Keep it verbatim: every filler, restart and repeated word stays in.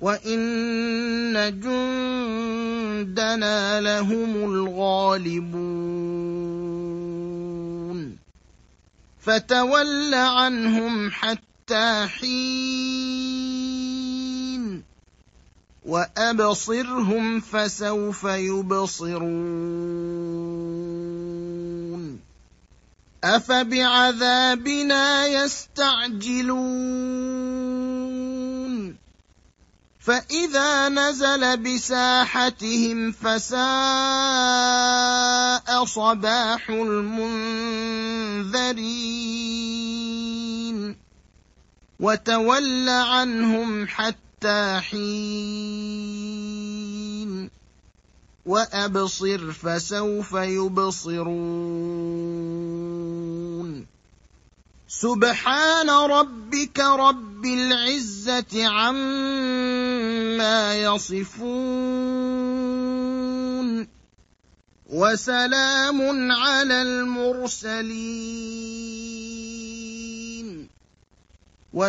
وإن جندنا لهم الغالبون فتول عنهم حتى حين وأبصرهم فسوف يبصرون أفبعذابنا يستعجلون فإذا نزل بساحتهم فساء صباح المنذرين وتول عنهم حتى حين وأبصر فسوف يبصرون سبحان ربك رب العزة عما يصفون وسلام على المرسلين